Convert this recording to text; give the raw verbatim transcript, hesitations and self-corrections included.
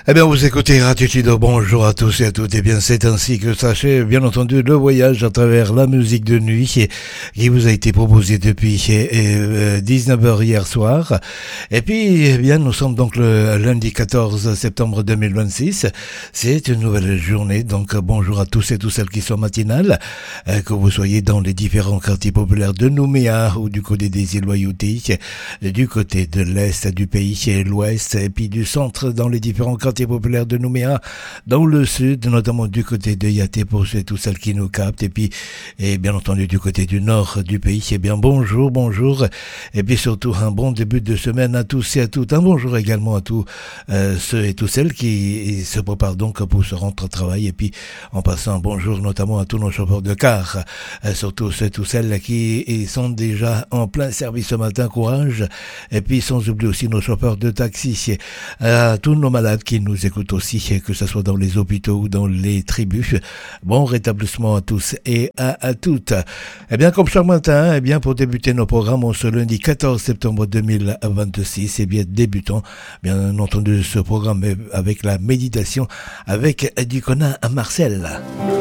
Eh bien, vous écoutez Radio Chido, bonjour à tous et à toutes. Eh bien, c'est ainsi que s'achève, bien entendu, le voyage à travers la musique de nuit qui vous a été proposé depuis euh, dix-neuf heures hier soir. Et puis, eh bien, nous sommes donc le lundi quatorze septembre deux mille vingt-six. C'est une nouvelle journée, donc bonjour à tous et toutes celles qui sont matinales, euh, que vous soyez dans les différents quartiers populaires de Nouméa ou du côté des îles Loyauté, du côté de l'est du pays et l'ouest, et puis du centre dans les différents quartiers populaire de Nouméa, dans le sud, notamment du côté de Yaté pour ceux et tous celles qui nous captent, et puis, et bien entendu, du côté du nord du pays. Eh bien, bonjour, bonjour, et puis surtout, un bon début de semaine à tous et à toutes. Un bonjour également à tous euh, ceux et toutes celles qui se préparent donc pour se rendre au travail, et puis, en passant un bonjour notamment à tous nos chauffeurs de car, euh, surtout ceux et toutes celles qui sont déjà en plein service ce matin, courage, et puis sans oublier aussi nos chauffeurs de taxi, à tous nos malades qui nous écoutent aussi, que ce soit dans les hôpitaux ou dans les tribus. Bon rétablissement à tous et à, à toutes. Eh bien, comme chaque matin, eh bien, pour débuter nos programmes, on ce lundi quatorze septembre deux mille vingt-six, eh bien, débutons, bien entendu, ce programme avec la méditation avec Dicona Marcel.